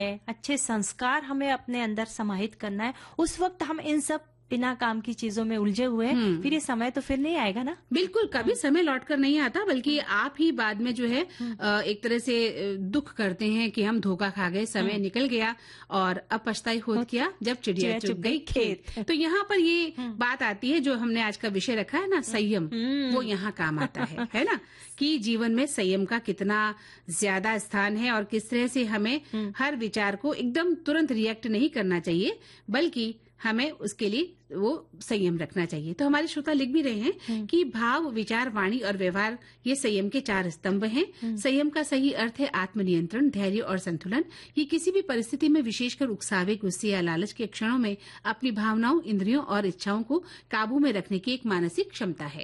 अच्छे संस्कार हमें अपने अंदर समाहित करना है, उस वक्त हम इन सब बिना काम की चीजों में उलझे हुए हैं, फिर ये समय तो फिर नहीं आएगा ना। बिल्कुल, कभी समय लौट कर नहीं आता, बल्कि आप ही बाद में जो है एक तरह से दुख करते हैं कि हम धोखा खा गए, समय निकल गया और अब पछताई होत किया जब चिड़िया चुग गई खेत। तो यहाँ पर ये बात आती है जो हमने आज का विषय रखा है ना, संयम, वो यहाँ काम आता है ना, कि जीवन में संयम का कितना ज्यादा स्थान है और किस तरह से हमें हर विचार को एकदम तुरंत रिएक्ट नहीं करना चाहिए, बल्कि हमें उसके लिए वो संयम रखना चाहिए। तो हमारे श्रोता लिख भी रहे हैं कि भाव, विचार, वाणी और व्यवहार ये संयम के 4 स्तंभ हैं। संयम का सही अर्थ है आत्मनियंत्रण, धैर्य और संतुलन। ये किसी भी परिस्थिति में, विशेषकर उकसावे, गुस्से या लालच के क्षणों में अपनी भावनाओं, इंद्रियों और इच्छाओं को काबू में रखने की एक मानसिक क्षमता है।